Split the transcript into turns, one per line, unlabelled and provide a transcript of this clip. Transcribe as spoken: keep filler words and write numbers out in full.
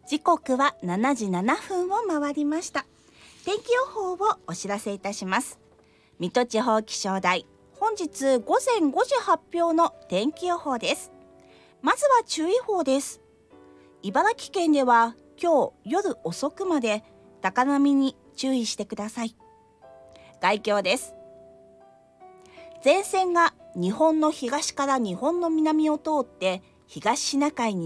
時刻はしちじななふんを回りました。天気予報をお知らせいたします。水戸地方気象台、本日ごぜんごじ発表の天気予報です。まずは注意報です。茨城県では今日夜遅くまで高波に注意してください。概況です。前線が日本の東から日本の南を通って東シナ海に